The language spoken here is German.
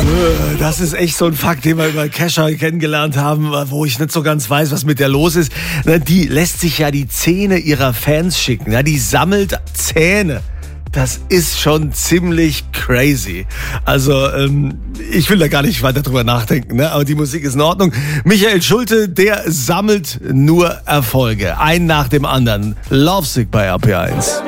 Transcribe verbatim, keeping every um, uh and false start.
Das ist echt so ein Fakt, den wir über Kesha kennengelernt haben, wo ich nicht so ganz weiß, was mit der los ist. Die lässt sich ja die Zähne ihrer Fans schicken. Die sammelt Zähne. Das ist schon ziemlich crazy. Also, ähm, ich will da gar nicht weiter drüber nachdenken, ne? Aber die Musik ist in Ordnung. Michael Schulte, der sammelt nur Erfolge. Ein nach dem anderen. Lovesick bei R P eins.